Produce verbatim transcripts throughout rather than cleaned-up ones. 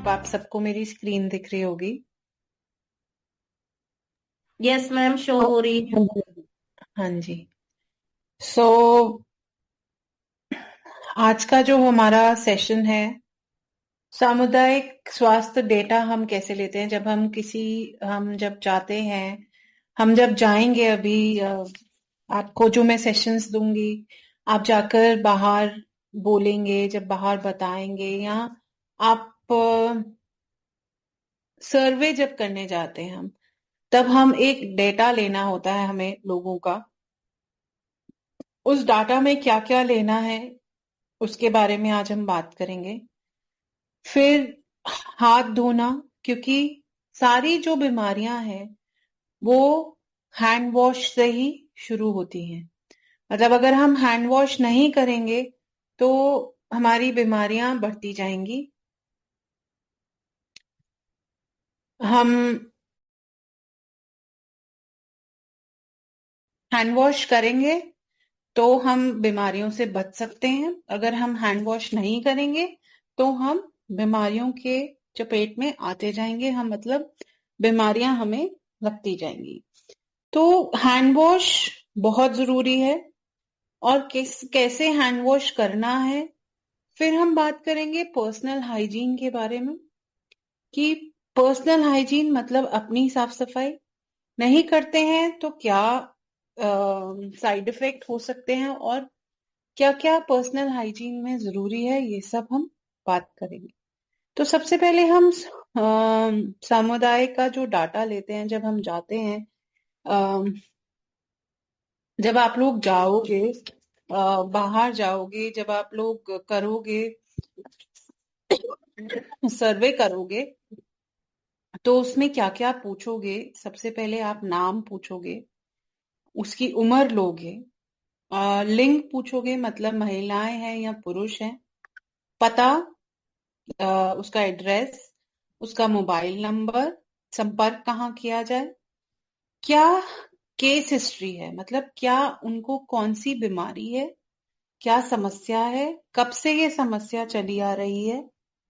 Hope आप सबको मेरी स्क्रीन दिख रही होगी। यस मैम, शो हो रही है। हाँ जी। सो so, आज का जो हमारा सेशन है, सामुदायिक स्वास्थ्य डेटा हम कैसे लेते हैं। जब हम किसी हम जब जाते हैं, हम जब जाएंगे, अभी अ, आपको जो मैं सेशंस दूंगी, आप जाकर बाहर बोलेंगे, जब बाहर बताएंगे, या आप सर्वे जब करने जाते हैं हम, तब हम एक डेटा लेना होता है हमें लोगों का। उस डाटा में क्या क्या लेना है उसके बारे में आज हम बात करेंगे। फिर हाथ धोना, क्योंकि सारी जो बीमारियां हैं वो हैंड वॉश से ही शुरू होती हैं। मतलब अगर हम हैंड वॉश नहीं करेंगे तो हमारी बीमारियां बढ़ती जाएंगी। हम हैंड वॉश करेंगे तो हम बीमारियों से बच सकते हैं। अगर हम हैंड वॉश नहीं करेंगे तो हम बीमारियों के चपेट में आते जाएंगे, हम मतलब बीमारियां हमें लगती जाएंगी। तो हैंड वॉश बहुत जरूरी है, और किस कैसे हैंड वॉश करना है। फिर हम बात करेंगे पर्सनल हाइजीन के बारे में, कि पर्सनल हाइजीन मतलब अपनी साफ सफाई नहीं करते हैं तो क्या साइड इफेक्ट हो सकते हैं, और क्या क्या पर्सनल हाइजीन में जरूरी है, ये सब हम बात करेंगे। तो सबसे पहले हम अम, समुदाय का जो डाटा लेते हैं जब हम जाते हैं। अम, जब आप लोग जाओगे, अ, बाहर जाओगे, जब आप लोग करोगे, सर्वे करोगे, तो उसमें क्या क्या पूछोगे। सबसे पहले आप नाम पूछोगे, उसकी उम्र लोगे, अ, लिंग पूछोगे, मतलब महिलाएं हैं या पुरुष हैं, पता, अ, उसका एड्रेस, उसका मोबाइल नंबर, संपर्क कहाँ किया जाए, क्या केस हिस्ट्री है, मतलब क्या उनको कौन सी बीमारी है, क्या समस्या है, कब से ये समस्या चली आ रही है,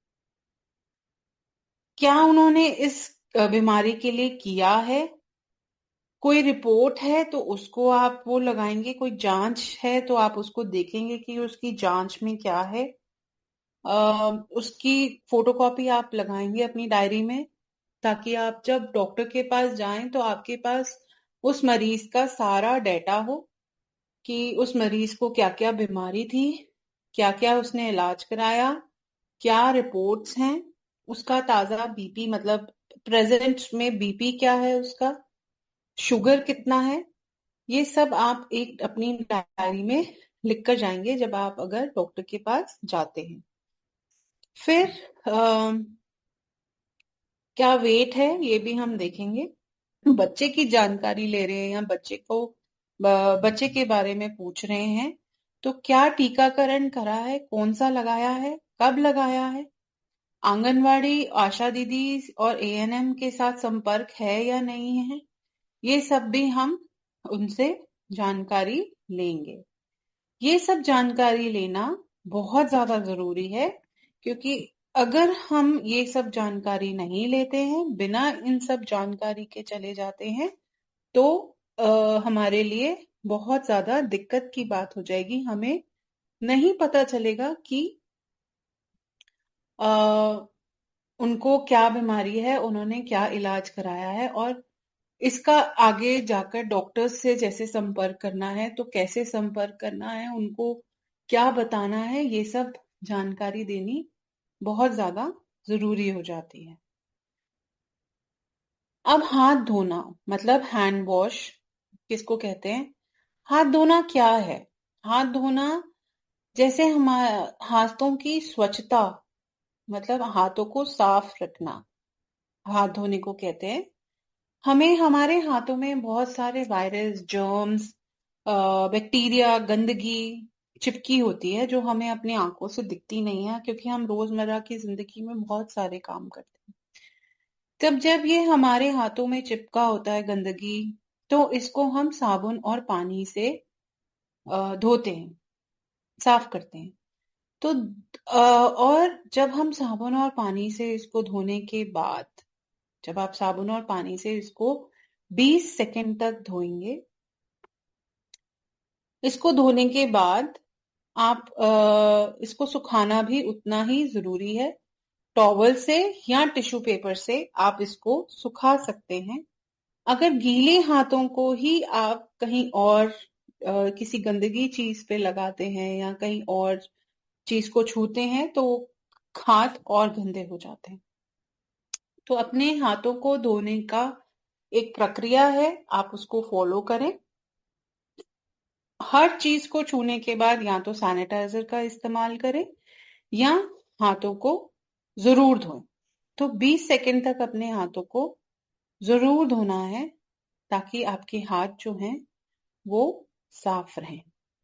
क्या उन्होंने इस अ, बीमारी के लिए किया है, कोई रिपोर्ट है तो उसको आप वो लगाएंगे, कोई जांच है तो आप उसको देखेंगे कि उसकी जांच में क्या है। अ, उसकी फोटोकॉपी आप लगाएंगे अपनी डायरी में, ताकि आप जब डॉक्टर के पास जाएं तो आपके पास उस मरीज का सारा डेटा हो, कि उस मरीज को क्या क्या बीमारी थी, क्या क्या उसने इलाज कराया, क्या रिपोर्ट्स हैं, उसका ताजा बीपी, मतलब प्रेजेंट में बीपी क्या है उसका, शुगर कितना है। ये सब आप एक अपनी डायरी में लिख कर जाएंगे जब आप अगर डॉक्टर के पास जाते हैं। फिर अम, क्या वेट है ये भी हम देखेंगे। बच्चे की जानकारी ले रहे हैं या बच्चे को ब- बच्चे के बारे में पूछ रहे हैं, तो क्या टीकाकरण करा है, कौन सा लगाया है, कब लगाया है, आंगनवाड़ी आशा दीदी और एएनएम के साथ संपर्क है या नहीं है। ये सब भी हम उनसे जानकारी लेंगे। ये सब जानकारी लेना बहुत ज्यादा जरूरी है, क्योंकि अगर हम ये सब जानकारी नहीं लेते हैं, बिना इन सब जानकारी के चले जाते हैं, तो आ, हमारे लिए बहुत ज्यादा दिक्कत की बात हो जाएगी। हमें नहीं पता चलेगा कि आ, उनको क्या बीमारी है, उन्होंने क्या इलाज कराया है, और इसका आगे जाकर डॉक्टर्स से जैसे संपर्क करना है तो कैसे संपर्क करना है, उनको क्या बताना है, ये सब जानकारी देनी बहुत ज्यादा जरूरी हो जाती है। अब हाथ धोना, मतलब हैंड वॉश किसको कहते हैं, हाथ धोना क्या है। हाथ धोना जैसे हमारे हाथों की स्वच्छता, मतलब हाथों को साफ रखना, हाथ धोने को कहते हैं। हमें हमारे हाथों में बहुत सारे वायरस, जर्म्स, बैक्टीरिया, गंदगी चिपकी होती है, जो हमें अपनी आंखों से दिखती नहीं है, क्योंकि हम रोजमर्रा की जिंदगी में बहुत सारे काम करते हैं। तब जब ये हमारे हाथों में चिपका होता है गंदगी, तो इसको हम साबुन और पानी से अ, धोते हैं, साफ करते हैं। तो अ, और जब हम साबुन और पानी से इसको धोने के बाद, जब आप साबुन और पानी से इसको बीस सेकंड तक धोएंगे, इसको धोने के बाद आप अ, इसको सुखाना भी उतना ही जरूरी है। टॉवल से या टिश्यू पेपर से आप इसको सुखा सकते हैं। अगर गीले हाथों को ही आप कहीं और अ, किसी गंदगी चीज पे लगाते हैं या कहीं और चीज को छूते हैं तो हाथ और गंदे हो जाते हैं। तो अपने हाथों को धोने का एक प्रक्रिया है, आप उसको फॉलो करें। हर चीज को छूने के बाद या तो सैनिटाइजर का इस्तेमाल करें या हाथों को जरूर धोएं। तो बीस सेकंड तक अपने हाथों को जरूर धोना है ताकि आपके हाथ जो हैं वो साफ रहें।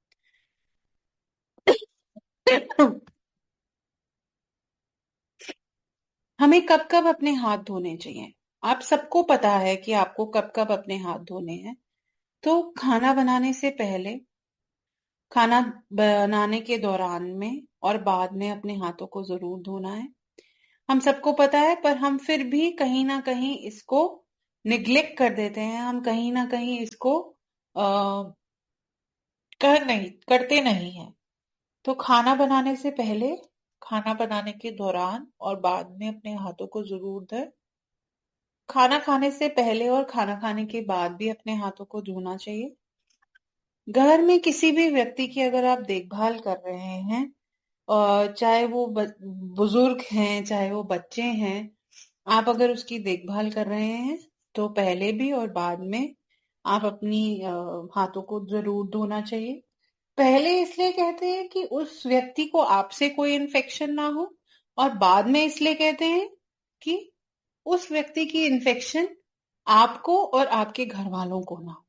हमें कब कब अपने हाथ धोने चाहिए? आप सबको पता है कि आपको कब कब अपने हाथ धोने हैं। तो खाना बनाने से पहले, खाना बनाने के दौरान में और बाद में अपने हाथों को जरूर धोना है। हम सबको पता है, पर हम फिर भी कहीं ना कहीं इसको निग्लेक्ट कर देते हैं। हम कहीं ना कहीं इसको आ, कर नहीं करते नहीं हैं। तो खाना बनाने से पहले, खाना बनाने के दौरान और बाद में अपने हाथों को जरूर धोएं। खाना खाने से पहले और खाना खाने के बाद भी अपने हाथों को धोना चाहिए। घर में किसी भी व्यक्ति की अगर आप देखभाल कर रहे हैं, और चाहे वो ब- बुजुर्ग हैं, चाहे वो बच्चे हैं, आप अगर उसकी देखभाल कर रहे हैं तो पहले भी और बाद में आप अपनी अ, हाथों को जरूर धोना चाहिए। पहले इसलिए कहते हैं कि उस व्यक्ति को आपसे कोई इन्फेक्शन ना हो, और बाद में इसलिए कहते हैं कि उस व्यक्ति की इन्फेक्शन आपको और आपके घर वालों को ना हो।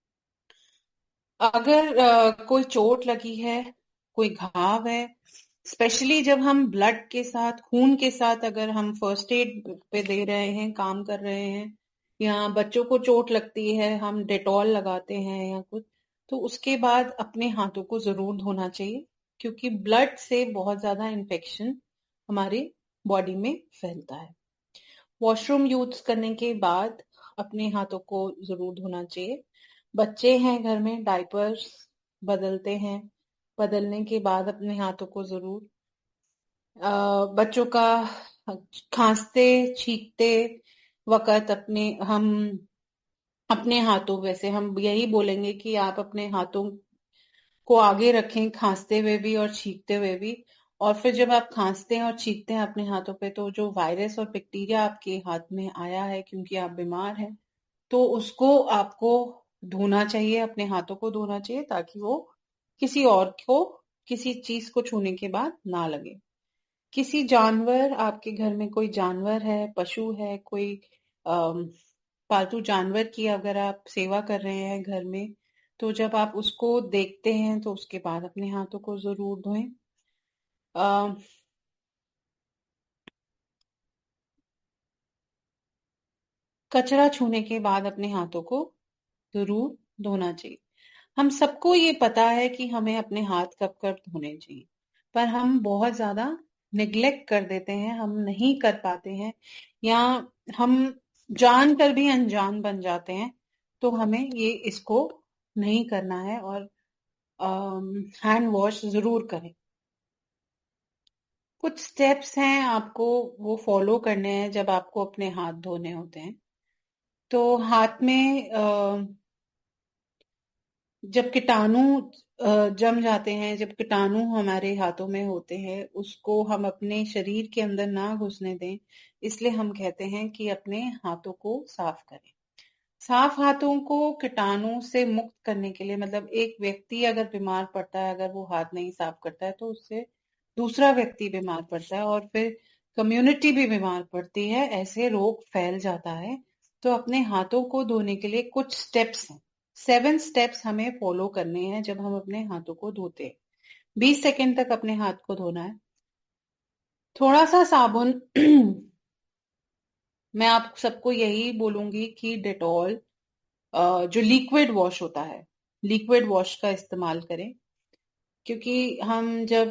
अगर अ, कोई चोट लगी है, कोई घाव है, स्पेशली जब हम ब्लड के साथ, खून के साथ अगर हम फर्स्ट एड पे दे रहे हैं, काम कर रहे हैं, या बच्चों को चोट लगती है, हम डेटॉल लगाते हैं या कुछ, तो उसके बाद अपने हाथों को जरूर धोना चाहिए, क्योंकि ब्लड से बहुत ज्यादा इन्फेक्शन हमारी बॉडी में फैलता है। वॉशरूम यूज करने के बाद अपने हाथों को जरूर धोना चाहिए। बच्चे हैं घर में, डायपर्स बदलते हैं, बदलने के बाद अपने हाथों को जरूर, अ, बच्चों का खांसते छींकते वक्त अपने हम अपने हाथों, वैसे हम यही बोलेंगे कि आप अपने हाथों को आगे रखें खांसते हुए भी और छींकते हुए भी। और फिर जब आप खांसते हैं और छींकते हैं अपने हाथों पे, तो जो वायरस और बैक्टीरिया आपके हाथ में आया है क्योंकि आप बीमार हैं, तो उसको आपको धोना चाहिए, अपने हाथों को धोना चाहिए, ताकि वो किसी और को, किसी चीज को छूने के बाद ना लगे। किसी जानवर, आपके घर में कोई जानवर है, पशु है, कोई अम, पालतू जानवर की अगर आप सेवा कर रहे हैं घर में, तो जब आप उसको देखते हैं तो उसके बाद अपने हाथों को जरूर धोएं। अ, कचरा छूने के बाद अपने हाथों को जरूर धोना चाहिए। हम सबको ये पता है कि हमें अपने हाथ कब कब धोने चाहिए, पर हम बहुत ज्यादा निग्लेक्ट कर देते हैं, हम नहीं कर पाते हैं, या हम जान कर भी अनजान बन जाते हैं। तो हमें ये इसको नहीं करना है, और हैंड वॉश जरूर करें। कुछ स्टेप्स हैं आपको वो फॉलो करने हैं जब आपको अपने हाथ धोने होते हैं। तो हाथ में अ, जब कीटाणु अ, जम जाते हैं, जब कीटाणु हमारे हाथों में होते हैं, उसको हम अपने शरीर के अंदर ना घुसने दें। इसलिए हम कहते हैं कि अपने हाथों को साफ करें। साफ हाथों को कीटाणु से मुक्त करने के लिए, मतलब एक व्यक्ति अगर बीमार पड़ता है, अगर वो हाथ नहीं साफ करता है, तो उससे दूसरा व्यक्ति बीमार पड़ता है और फिर कम्युनिटी भी बीमार पड़ती है, ऐसे रोग फैल जाता है। तो अपने हाथों को धोने के लिए कुछ स्टेप्स हैं, सेवन स्टेप्स हमें फॉलो करने हैं जब हम अपने हाथों को धोते हैं। बीस सेकंड तक अपने हाथ को धोना है। थोड़ा सा साबुन मैं आप सबको यही बोलूंगी कि डेटॉल, अ, जो लिक्विड वॉश होता है, लिक्विड वॉश का इस्तेमाल करें। क्योंकि हम जब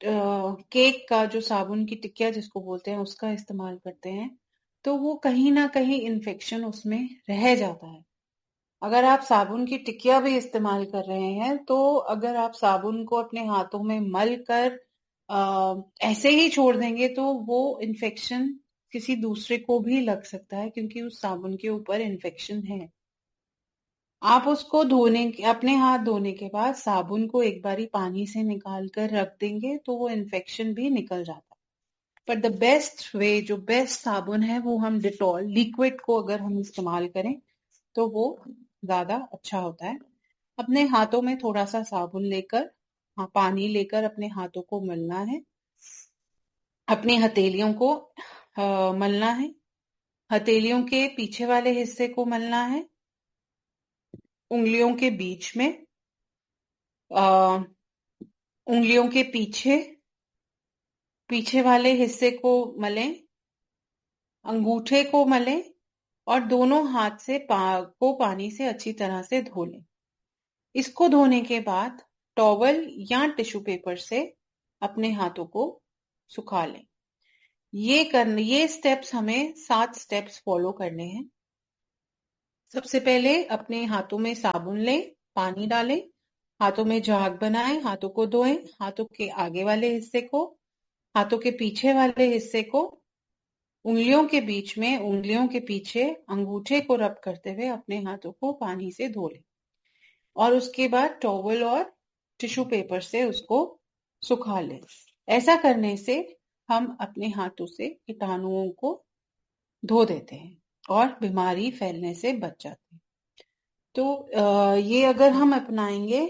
केक का जो साबुन की टिकिया जिसको बोलते हैं उसका इस्तेमाल करते हैं, तो वो कहीं ना कहीं इन्फेक्शन उसमें रह जाता है। अगर आप साबुन की टिकिया भी इस्तेमाल कर रहे हैं, तो अगर आप साबुन को अपने हाथों में मल कर आ, ऐसे ही छोड़ देंगे, तो वो इन्फेक्शन किसी दूसरे को भी लग सकता है, क्योंकि उस साबुन के ऊपर इन्फेक्शन है। आप उसको धोने के अपने हाथ धोने के बाद साबुन को एक बारी पानी से निकाल कर रख देंगे, तो वो इन्फेक्शन भी निकल जाता है। पर द बेस्ट वे, जो बेस्ट साबुन है, वो हम डिटॉल लिक्विड को अगर हम इस्तेमाल करें तो वो ज्यादा अच्छा होता है। अपने हाथों में थोड़ा सा साबुन लेकर, हाँ, पानी लेकर अपने हाथों को मलना है, अपनी हथेलियों को आ, मलना है, हथेलियों के पीछे वाले हिस्से को मलना है, उंगलियों के बीच में, आ, उंगलियों के पीछे पीछे वाले हिस्से को मलें, अंगूठे को मलें, और दोनों हाथ से पा, को पानी से अच्छी तरह से धो लें। इसको धोने के बाद टॉवल या टिश्यू पेपर से अपने हाथों को सुखा लें। ये करने ये स्टेप्स हमें सात स्टेप्स फॉलो करने हैं। सबसे पहले अपने हाथों में साबुन लें, पानी डालें, हाथों में झाग बनाएं, हाथों को धोएं, हाथों के आगे वाले हिस्से को, हाथों के पीछे वाले हिस्से को, उंगलियों के बीच में, उंगलियों के पीछे, अंगूठे को रब करते हुए अपने हाथों को पानी से धो लें, और उसके बाद टॉवल और टिश्यू पेपर से उसको सुखा लें। ऐसा करने से हम अपने हाथों से कीटाणुओं को धो देते हैं और बीमारी फैलने से बच जाते हैं। तो अ, ये अगर हम अपनाएंगे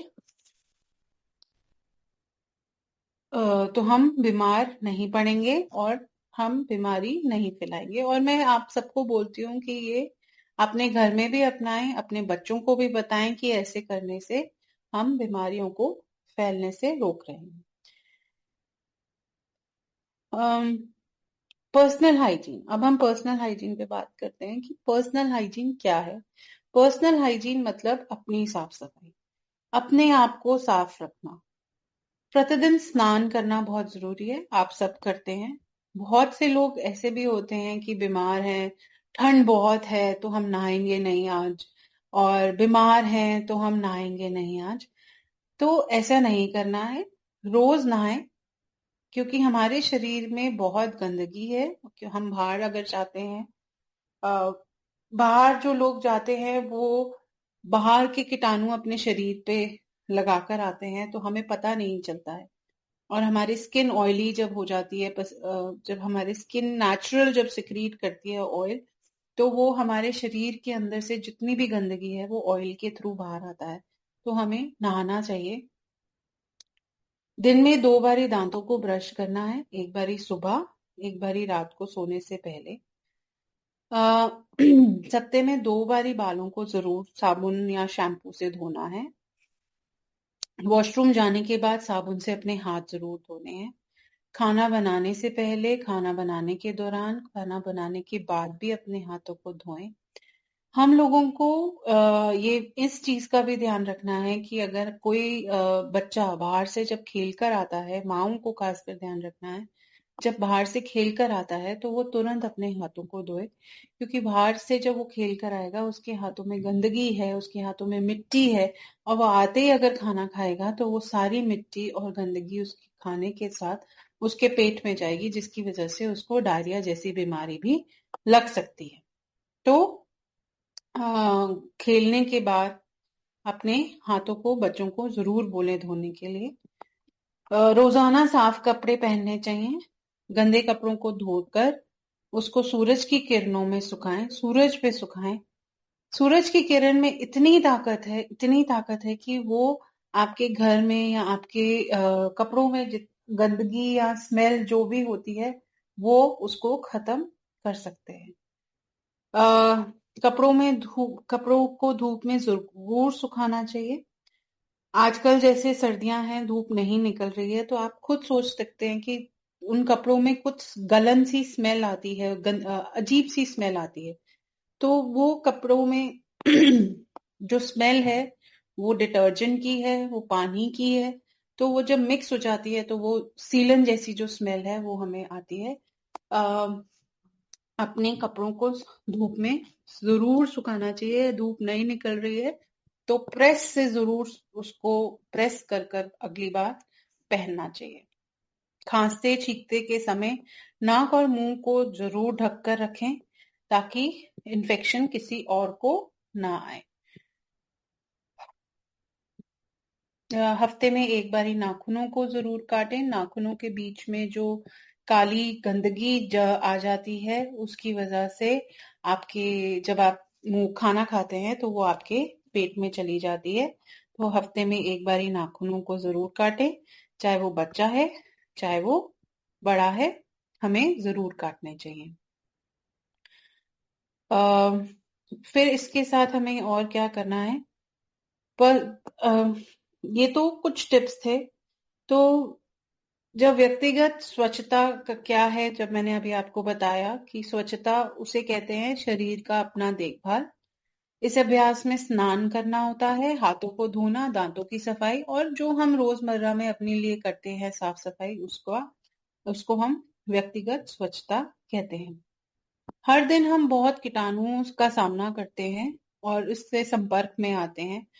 अ, तो हम बीमार नहीं पड़ेंगे और हम बीमारी नहीं फैलाएंगे। और मैं आप सबको बोलती हूँ कि ये अपने घर में भी अपनाएं, अपने बच्चों को भी बताएं कि ऐसे करने से हम बीमारियों को फैलने से रोक रहे हैं। पर्सनल हाइजीन, अब हम पर्सनल हाइजीन पे बात करते हैं कि पर्सनल हाइजीन क्या है। पर्सनल हाइजीन मतलब अपनी साफ सफाई, अपने आप को साफ रखना। प्रतिदिन स्नान करना बहुत जरूरी है, आप सब करते हैं। बहुत से लोग ऐसे भी होते हैं कि बीमार हैं, ठंड बहुत है तो हम नहाएंगे नहीं आज, और बीमार हैं तो हम नहाएंगे नहीं आज। तो ऐसा नहीं करना है, रोज नहाएं, क्योंकि हमारे शरीर में बहुत गंदगी है। कि हम बाहर अगर जाते हैं, अ, बाहर जो लोग जाते हैं वो बाहर के कीटाणु अपने शरीर पे लगाकर आते हैं, तो हमें पता नहीं चलता है। और हमारी स्किन ऑयली जब हो जाती है, बस अ, जब हमारी स्किन नेचुरल जब सिक्रीट करती है ऑयल, तो वो हमारे शरीर के अंदर से जितनी भी गंदगी है वो ऑयल के थ्रू बाहर आता है। तो हमें नहाना चाहिए। दिन में दो बारी दांतों को ब्रश करना है, एक बारी सुबह, एक बारी रात को सोने से पहले। अ, सप्ते में दो बारी बालों को जरूर साबुन या शैम्पू से धोना है। वॉशरूम जाने के बाद साबुन से अपने हाथ जरूर धोने हैं। खाना बनाने से पहले, खाना बनाने के दौरान, खाना बनाने के बाद भी अपने हाथों को धोएं। हम लोगों को आ, ये इस चीज का भी ध्यान रखना है कि अगर कोई आ, बच्चा बाहर से जब खेल कर आता है, माओं को खासकर ध्यान रखना है, जब बाहर से खेल कर आता है तो वो तुरंत अपने हाथों को धोए, क्योंकि बाहर से जब वो खेल कर आएगा उसके हाथों में गंदगी है, उसके हाथों में मिट्टी है, और वो आते ही अगर खाना खाएगा तो वो सारी मिट्टी और गंदगी उसके खाने के साथ उसके पेट में जाएगी, जिसकी वजह से उसको डायरिया जैसी बीमारी भी लग सकती है। तो आ, खेलने के बाद अपने हाथों को बच्चों को जरूर बोले धोने के लिए। अ, रोजाना साफ कपड़े पहनने चाहिए। गंदे कपड़ों को धोकर उसको सूरज की किरणों में सुखाएं, सूरज पे सुखाएं। सूरज की किरण में इतनी ताकत है, इतनी ताकत है कि वो आपके घर में या आपके अ, कपड़ों में जित गंदगी या स्मेल जो भी होती है वो उसको खत्म कर सकते हैं। अ, कपड़ों में धूप कपड़ों को धूप में जरूर सुखाना चाहिए। आजकल जैसे सर्दियां हैं, धूप नहीं निकल रही है, तो आप खुद सोच सकते हैं कि उन कपड़ों में कुछ गलन सी स्मेल आती है, गन, अ, अजीब सी स्मेल आती है। तो वो कपड़ों में जो स्मेल है वो डिटर्जेंट की है, वो पानी की है। तो वो जब मिक्स हो जाती है तो वो सीलन जैसी जो स्मेल है वो हमें आती है। आ, अपने कपड़ों को धूप में जरूर सुखाना चाहिए। धूप नहीं निकल रही है तो प्रेस से जरूर उसको प्रेस कर कर अगली बार पहनना चाहिए। खांसते छींकते के समय नाक और मुंह को जरूर ढक कर रखें ताकि इन्फेक्शन किसी और को ना आए। हफ्ते में एक बारी नाखूनों को जरूर काटें। नाखूनों के बीच में जो काली गंदगी आ जाती है उसकी वजह से आपके जब आप मुंह खाना खाते हैं तो वो आपके पेट में चली जाती है। तो हफ्ते में एक बारी नाखूनों को जरूर काटें, चाहे वो बच्चा है चाहे वो बड़ा है, हमें जरूर काटने चाहिए। आ, फिर इसके साथ हमें और क्या करना है, पर आ, ये तो कुछ टिप्स थे। तो जब व्यक्तिगत स्वच्छता का क्या है, जब मैंने अभी आपको बताया कि स्वच्छता उसे कहते हैं शरीर का अपना देखभाल। इस अभ्यास में स्नान करना होता है, हाथों को धोना, दांतों की सफाई और जो हम रोजमर्रा में अपने लिए करते हैं साफ सफाई, उसको उसको हम व्यक्तिगत स्वच्छता कहते हैं। हर दिन हम बहुत कीटाणुओं का सामना करते हैं और इससे संपर्क में आते हैं।